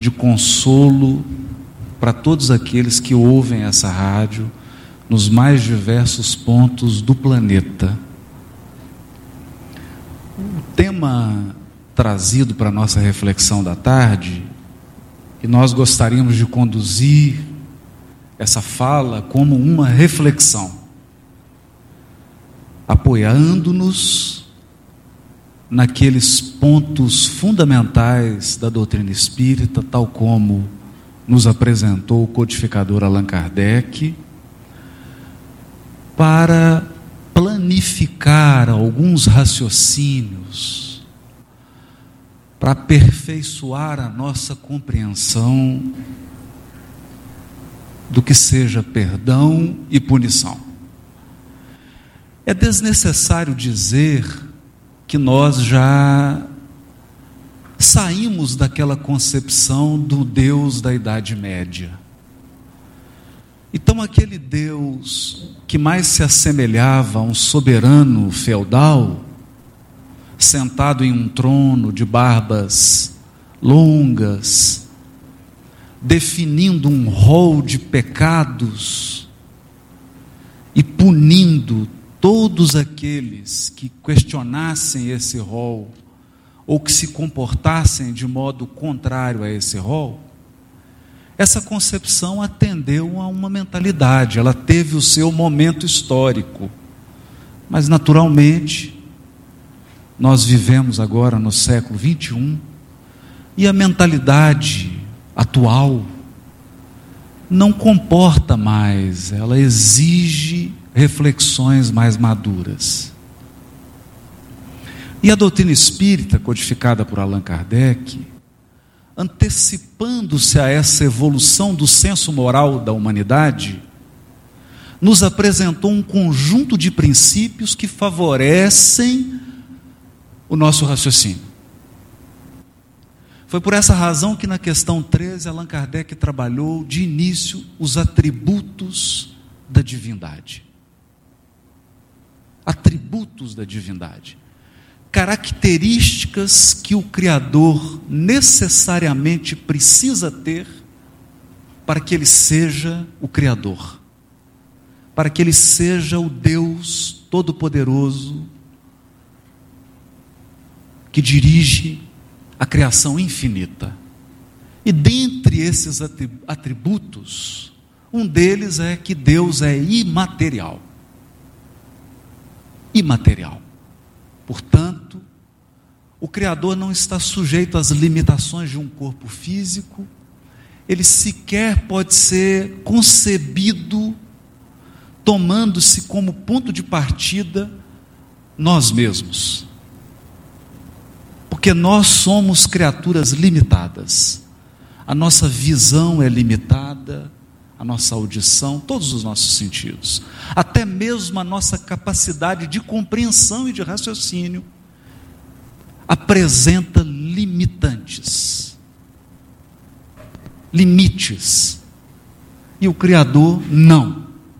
de consolo para todos aqueles que ouvem essa rádio nos mais diversos pontos do planeta. O tema trazido para a nossa reflexão da tarde, e nós gostaríamos de conduzir essa fala como uma reflexão, apoiando-nos naqueles pontos fundamentais da doutrina espírita, tal como nos apresentou o codificador Allan Kardec, para planificar alguns raciocínios, para aperfeiçoar a nossa compreensão do que seja perdão e punição. É desnecessário dizer que nós já saímos daquela concepção do Deus da Idade Média. Então, aquele Deus que mais se assemelhava a um soberano feudal, sentado em um trono de barbas longas, definindo um rol de pecados e punindo todos aqueles que questionassem esse rol ou que se comportassem de modo contrário a esse rol, essa concepção atendeu a uma mentalidade, ela teve o seu momento histórico, mas naturalmente nós vivemos agora no século 21 e a mentalidade atual não comporta mais, ela exige reflexões mais maduras. E a doutrina espírita, codificada por Allan Kardec, antecipando-se a essa evolução do senso moral da humanidade, nos apresentou um conjunto de princípios que favorecem o nosso raciocínio. Foi por essa razão que na questão 13, Allan Kardec trabalhou de início os atributos da divindade. Atributos da divindade. Características que o Criador necessariamente precisa ter para que Ele seja o Criador, para que Ele seja o Deus Todo-Poderoso que dirige a criação infinita. E dentre esses atributos, um deles é que Deus é imaterial. Imaterial. Portanto, o Criador não está sujeito às limitações de um corpo físico, ele sequer pode ser concebido tomando-se como ponto de partida nós mesmos. Porque nós somos criaturas limitadas, a nossa visão é limitada, a nossa audição, todos os nossos sentidos, até mesmo a nossa capacidade de compreensão e de raciocínio apresenta limitantes, limites, e o Criador não.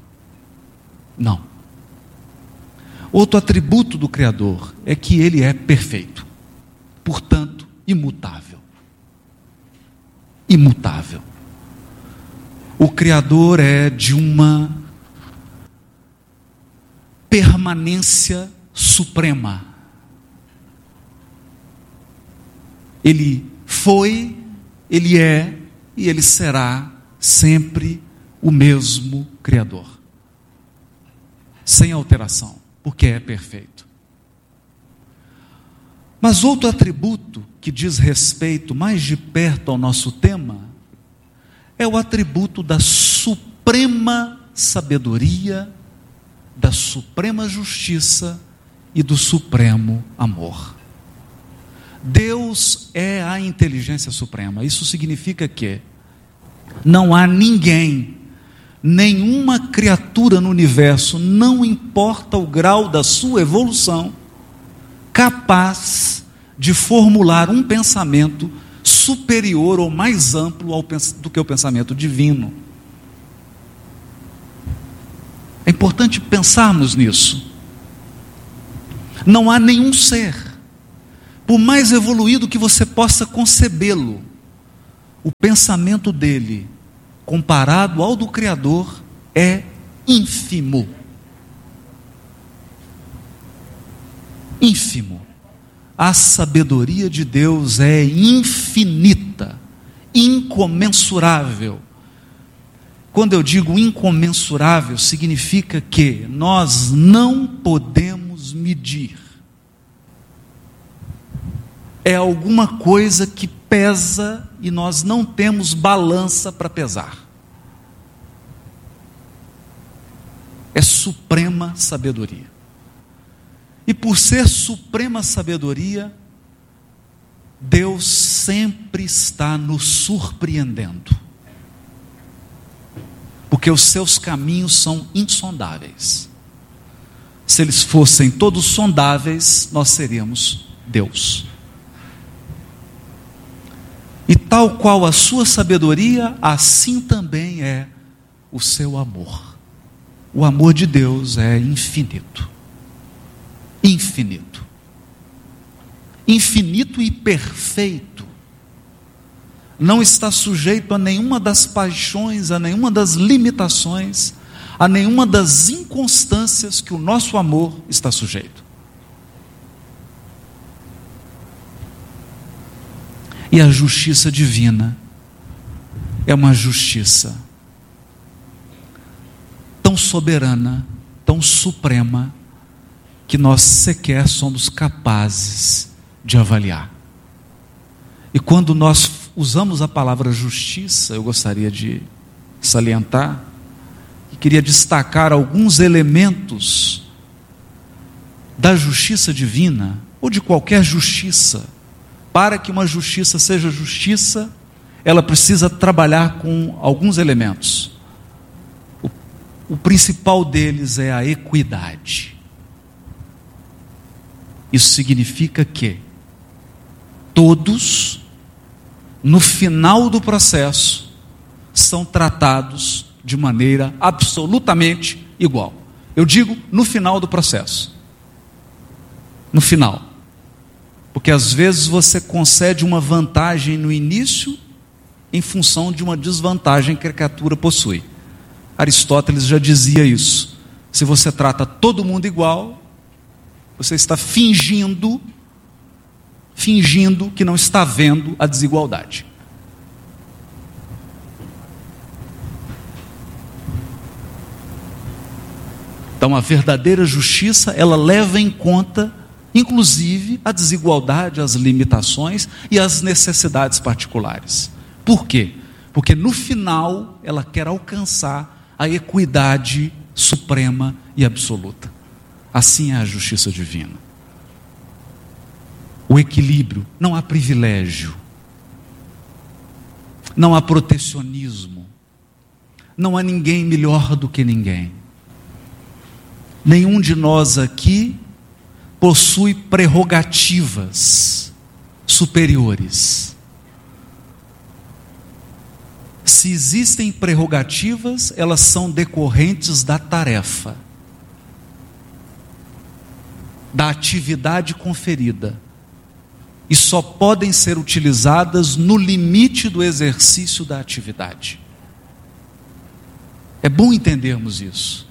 Outro atributo do Criador é que Ele é perfeito, portanto imutável. O Criador é de uma permanência suprema. Ele foi, Ele é e Ele será sempre o mesmo Criador, sem alteração, porque é perfeito. Mas outro atributo que diz respeito mais de perto ao nosso tema é o atributo da suprema sabedoria, da suprema justiça e do supremo amor. Deus é a inteligência suprema. Isso significa que não há ninguém, nenhuma criatura no universo, não importa o grau da sua evolução, capaz de formular um pensamento superior ou mais amplo do que o pensamento divino. É importante pensarmos nisso. Não há nenhum ser, por mais evoluído que você possa concebê-lo, o pensamento dele, comparado ao do Criador, é ínfimo. Ínfimo. A sabedoria de Deus é infinita, incomensurável. Quando eu digo incomensurável, significa que nós não podemos medir. É alguma coisa que pesa e nós não temos balança para pesar. É suprema sabedoria. E por ser suprema sabedoria, Deus sempre está nos surpreendendo. Porque os seus caminhos são insondáveis. Se eles fossem todos sondáveis, nós seríamos Deus. E tal qual a sua sabedoria, assim também é o seu amor. O amor de Deus é infinito. Infinito. Infinito e perfeito. Não está sujeito a nenhuma das paixões, a nenhuma das limitações, a nenhuma das inconstâncias que o nosso amor está sujeito. E a justiça divina é uma justiça tão soberana, tão suprema, que nós sequer somos capazes de avaliar. E quando nós usamos a palavra justiça, eu gostaria de salientar, e queria destacar alguns elementos da justiça divina, ou de qualquer justiça. Para que uma justiça seja justiça, ela precisa trabalhar com alguns elementos. O principal deles é a equidade. Isso significa que todos, no final do processo, são tratados de maneira absolutamente igual. Eu digo no final do processo. No final. Porque às vezes você concede uma vantagem no início em função de uma desvantagem que a criatura possui. Aristóteles já dizia isso. Se você trata todo mundo igual, você está fingindo que não está vendo a desigualdade. Então a verdadeira justiça, ela leva em conta inclusive a desigualdade, as limitações e as necessidades particulares. Por quê? Porque no final ela quer alcançar a equidade suprema e absoluta. Assim é a justiça divina. O equilíbrio, não há privilégio, não há protecionismo, não há ninguém melhor do que ninguém. Nenhum de nós aqui possui prerrogativas superiores. Se existem prerrogativas, elas são decorrentes da tarefa, da atividade conferida, e só podem ser utilizadas no limite do exercício da atividade. É bom entendermos isso,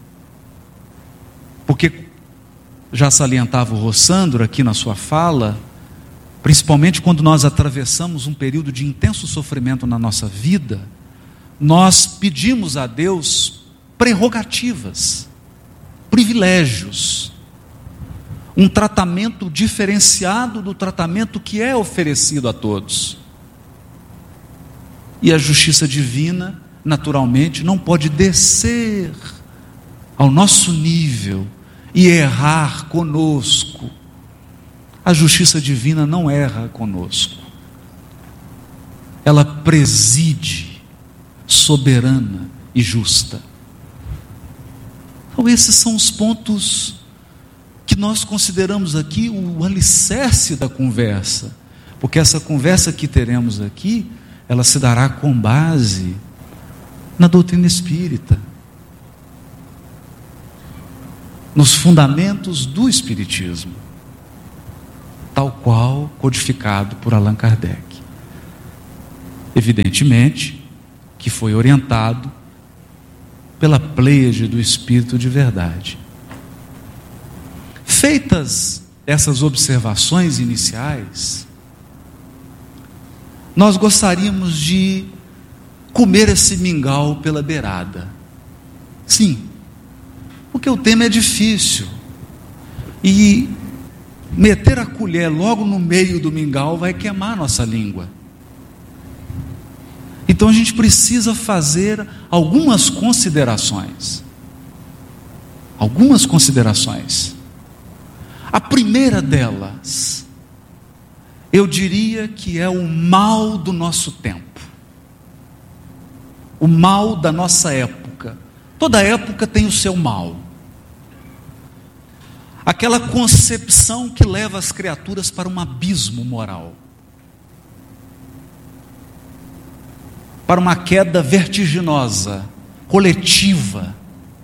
porque já salientava o Rossandro aqui na sua fala, principalmente quando nós atravessamos um período de intenso sofrimento na nossa vida, nós pedimos a Deus prerrogativas, privilégios, um tratamento diferenciado do tratamento que é oferecido a todos. E a justiça divina, naturalmente, não pode descer ao nosso nível e errar conosco. A justiça divina não erra conosco. Ela preside, soberana e justa. Então esses são os pontos que nós consideramos aqui o alicerce da conversa. Porque essa conversa que teremos aqui, ela se dará com base na doutrina espírita, nos fundamentos do Espiritismo, tal qual codificado por Allan Kardec. Evidentemente que foi orientado pela pleiade do Espírito de verdade. Feitas essas observações iniciais, nós gostaríamos de comer esse mingau pela beirada. Sim, porque o tema é difícil. E meter a colher logo no meio do mingau vai queimar a nossa língua. Então a gente precisa fazer algumas considerações. Algumas considerações. A primeira delas, eu diria que é o mal do nosso tempo. O mal da nossa época. Toda época tem o seu mal. Aquela concepção que leva as criaturas para um abismo moral. Para uma queda vertiginosa, coletiva.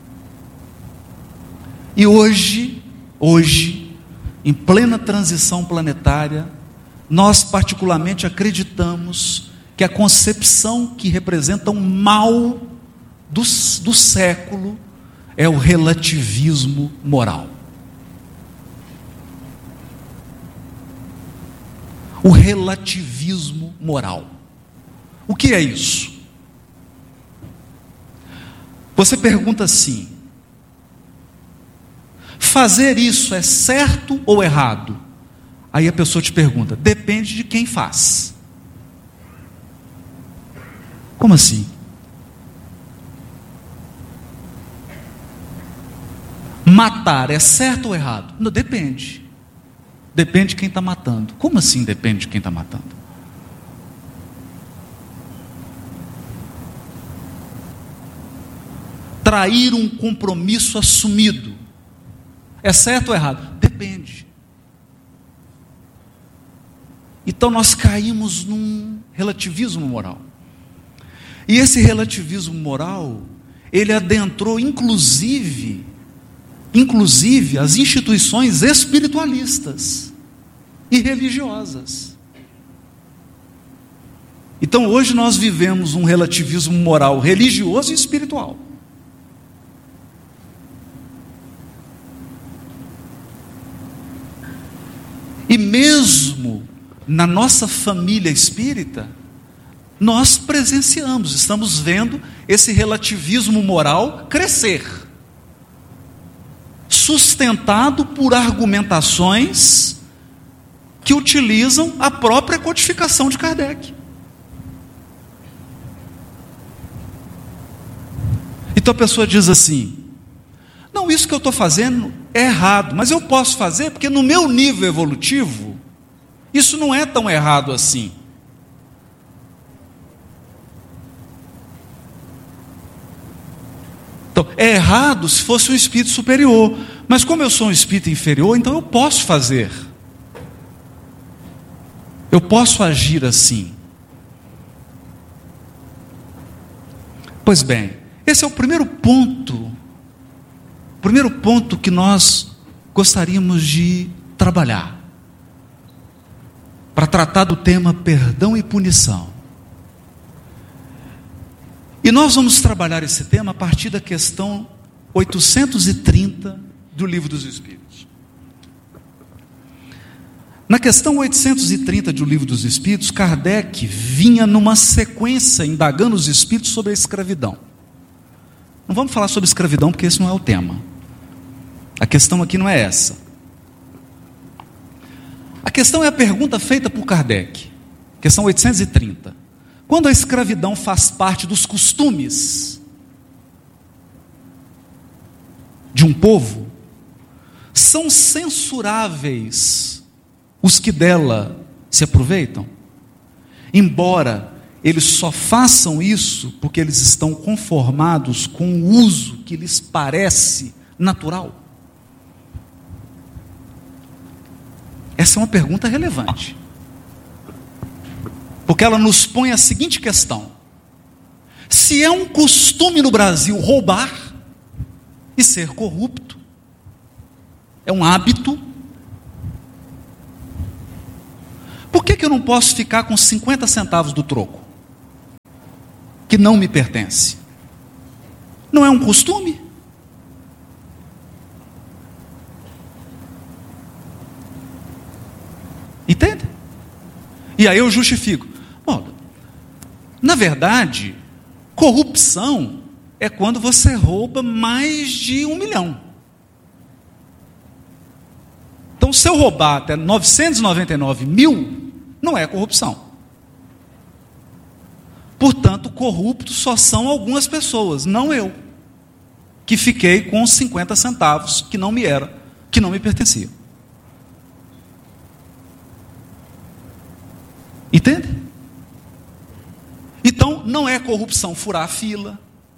E hoje, em plena transição planetária, nós particularmente acreditamos que a concepção que representa um mal do século é o relativismo moral. O relativismo moral. O que é isso? Você pergunta assim: fazer isso é certo ou errado? Aí a pessoa te pergunta: depende de quem faz. Como assim? Matar é certo ou errado? Não, depende. Depende de quem está matando. Como assim depende de quem está matando? Trair um compromisso assumido é certo ou errado? Depende. Então nós caímos num relativismo moral. E esse relativismo moral, ele adentrou inclusive as instituições espiritualistas e religiosas. Então hoje nós vivemos um relativismo moral religioso e espiritual. E mesmo na nossa família espírita, nós presenciamos, estamos vendo esse relativismo moral crescer, sustentado por argumentações que utilizam a própria codificação de Kardec. Então a pessoa diz assim: não, isso que eu estou fazendo é errado, mas eu posso fazer porque no meu nível evolutivo isso não é tão errado assim. Então, é errado se fosse um espírito superior, mas como eu sou um espírito inferior, então eu posso fazer. Eu posso agir assim. Pois bem, esse é o primeiro ponto que nós gostaríamos de trabalhar, para tratar do tema perdão e punição. E nós vamos trabalhar esse tema a partir da questão 830 do Livro dos Espíritos. Na questão 830 do Livro dos Espíritos, Kardec vinha numa sequência indagando os espíritos sobre a escravidão. Não vamos falar sobre escravidão porque esse não é o tema. A questão aqui não é essa. A questão é a pergunta feita por Kardec, questão 830. Quando a escravidão faz parte dos costumes de um povo, são censuráveis os que dela se aproveitam? Embora eles só façam isso porque eles estão conformados com o uso que lhes parece natural? Essa é uma pergunta relevante, porque ela nos põe a seguinte questão: se é um costume no Brasil roubar e ser corrupto, é um hábito, por que eu não posso ficar com 50 centavos do troco? que não me pertence? Não é um costume? Entende? E aí eu justifico. Bom, na verdade, corrupção é quando você rouba mais de 1 milhão. Então, se eu roubar até 999 mil, não é corrupção. Portanto, corrupto só são algumas pessoas, não eu, que fiquei com 50 centavos que não me pertenciam. Entende? Então, não é corrupção furar a fila.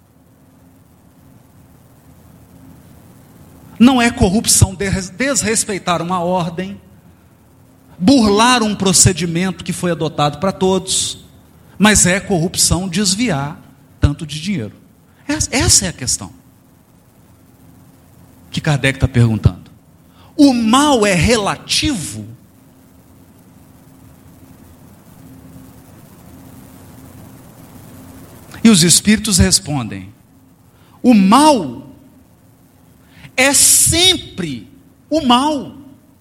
Não é corrupção desrespeitar uma ordem, burlar um procedimento que foi adotado para todos, mas é corrupção desviar tanto de dinheiro. Essa é a questão que Kardec está perguntando. O mal é relativo? E os espíritos respondem: o mal é sempre o mal.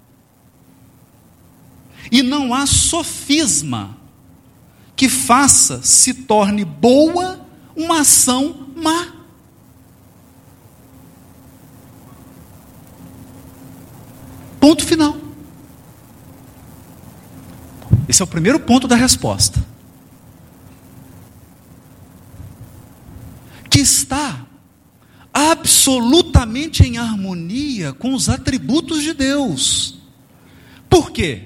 E não há sofisma que faça se torne boa uma ação má. Ponto final. Esse é o primeiro ponto da resposta. Que está absolutamente em harmonia com os atributos de Deus. Por quê?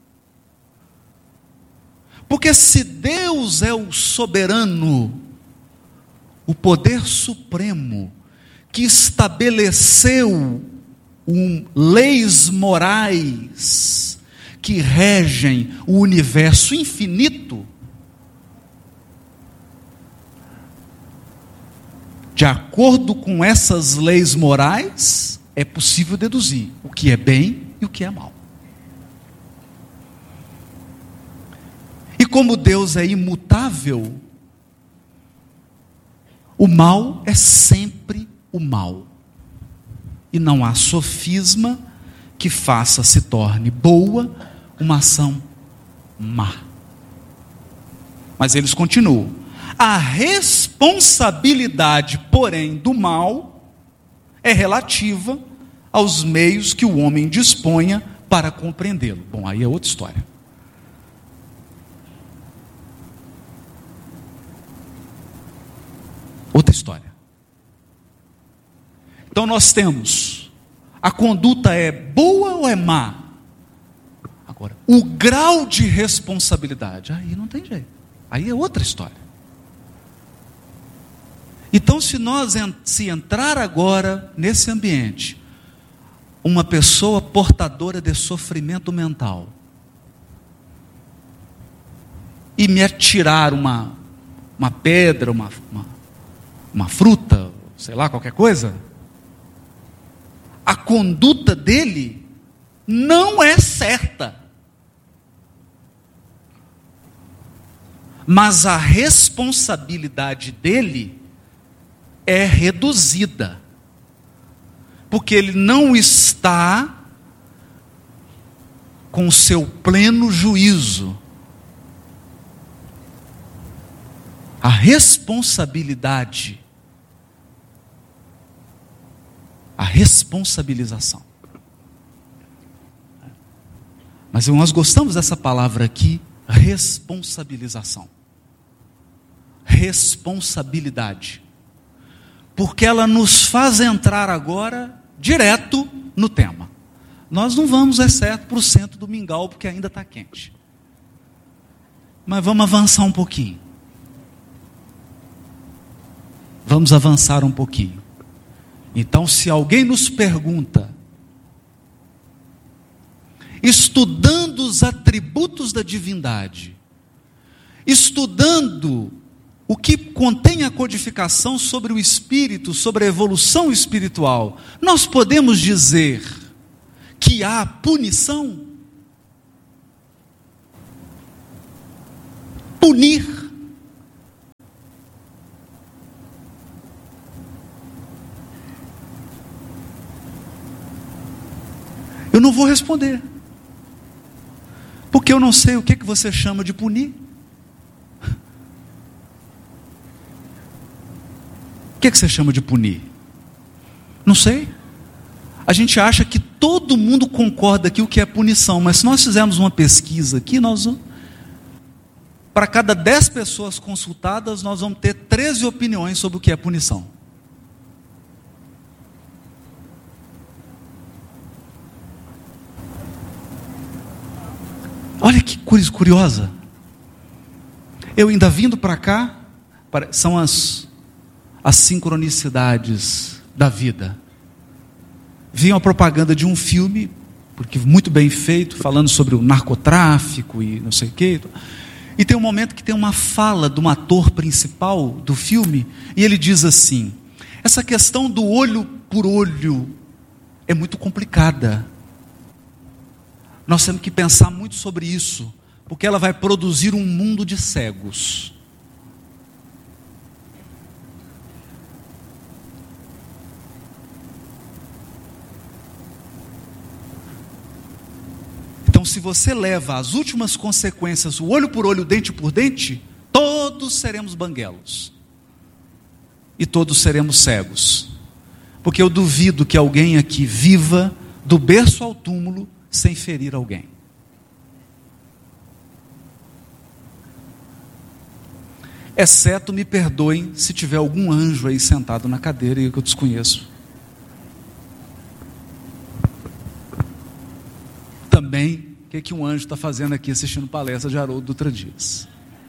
Porque se Deus é o soberano, o poder supremo, que estabeleceu leis morais que regem o universo infinito, de acordo com essas leis morais, é possível deduzir o que é bem e o que é mal. E como Deus é imutável, o mal é sempre o mal. E não há sofisma que faça se torne boa uma ação má. Mas eles continuam. A responsabilidade, porém, do mal é relativa aos meios que o homem disponha para compreendê-lo. Bom, aí é outra história. Outra história. Então nós temos, a conduta é boa ou é má? Agora, o grau de responsabilidade, aí não tem jeito. Aí é outra história. Então, se entrar agora nesse ambiente, uma pessoa portadora de sofrimento mental, e me atirar uma pedra, uma fruta, sei lá, qualquer coisa, a conduta dele não é certa. Mas a responsabilidade dele é reduzida, porque ele não está com o seu pleno juízo. A responsabilidade, a responsabilização. Mas nós gostamos dessa palavra aqui, responsabilização. Responsabilidade. Porque ela nos faz entrar agora direto no tema. Nós não vamos, exceto para o centro do mingau, porque ainda está quente. Mas vamos avançar um pouquinho. Vamos avançar um pouquinho. Então, se alguém nos pergunta, estudando os atributos da divindade, estudando o que contém a codificação sobre o espírito, sobre a evolução espiritual, nós podemos dizer que há punição? Punir não vou responder. Porque eu não sei o que você chama de punir. O que você chama de punir? Não sei. A gente acha que todo mundo concorda aqui o que é punição, mas se nós fizermos uma pesquisa aqui, para cada 10 pessoas consultadas, nós vamos ter 13 opiniões sobre o que é punição. Olha que coisa curiosa. Eu ainda vindo para cá, são as sincronicidades da vida. Vi uma propaganda de um filme, porque muito bem feito, falando sobre o narcotráfico e não sei o quê. E tem um momento que tem uma fala de um ator principal do filme, e ele diz assim: essa questão do olho por olho é muito complicada. Nós temos que pensar muito sobre isso, porque ela vai produzir um mundo de cegos. Então, se você leva às últimas consequências, o olho por olho, dente por dente, todos seremos banguelos. E todos seremos cegos. Porque eu duvido que alguém aqui viva do berço ao túmulo sem ferir alguém. Exceto, me perdoem, se tiver algum anjo aí sentado na cadeira e que eu desconheço. Também, o que um anjo está fazendo aqui assistindo palestra de Haroldo Dutra Dias?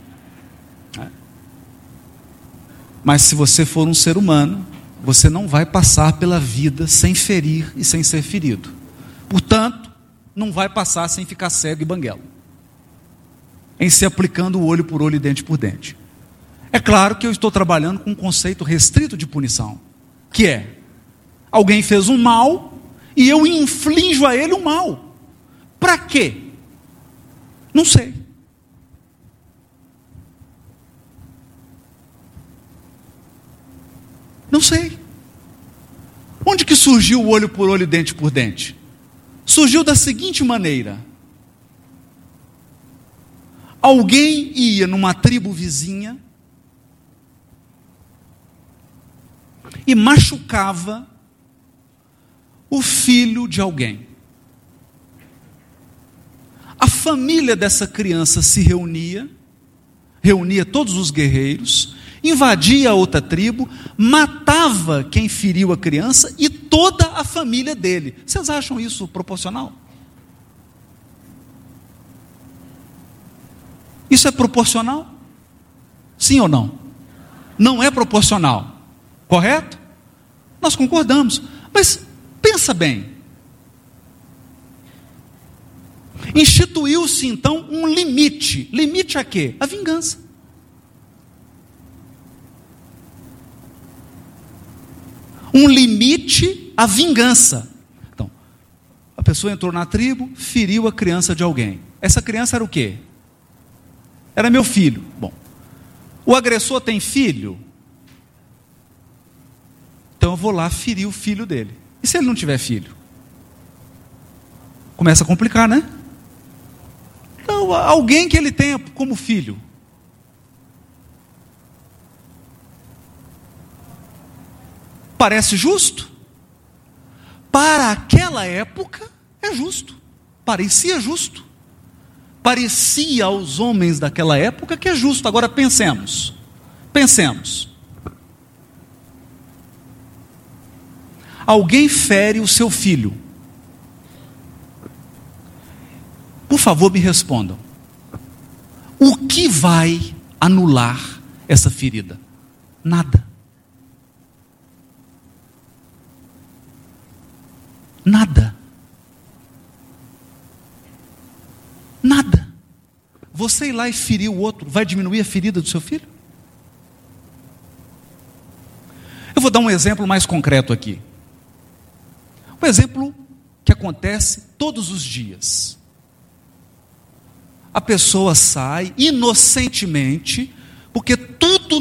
Mas se você for um ser humano, você não vai passar pela vida sem ferir e sem ser ferido. Portanto, não vai passar sem ficar cego e banguelo, em se aplicando o olho por olho e dente por dente. É claro que eu estou trabalhando com um conceito restrito de punição, que é: alguém fez um mal e eu inflijo a ele um mal. Para quê? Não sei. Não sei. Onde que surgiu o olho por olho e dente por dente? Surgiu da seguinte maneira: alguém ia numa tribo vizinha e machucava o filho de alguém. A família dessa criança se reunia todos os guerreiros, invadia a outra tribo, matava quem feriu a criança e toda a família dele. Vocês acham isso proporcional? Isso é proporcional? Sim ou não? Não é proporcional. Correto? Nós concordamos. Mas pensa bem. Instituiu-se então um limite. Limite a quê? A vingança. Um limite à vingança. Então, a pessoa entrou na tribo, feriu a criança de alguém. Essa criança era o quê? Era meu filho. Bom, o agressor tem filho? Então eu vou lá ferir o filho dele. E se ele não tiver filho? Começa a complicar, né? Então, alguém que ele tenha como filho. Parece justo? Para aquela época, é justo. Parecia justo. Parecia aos homens daquela época que é justo. Agora pensemos. Alguém fere o seu filho. Por favor, me respondam. O que vai anular essa ferida? Nada. Nada. Nada. Você ir lá e ferir o outro vai diminuir a ferida do seu filho? Eu vou dar um exemplo mais concreto aqui. Um exemplo que acontece todos os dias. A pessoa sai inocentemente, porque tudo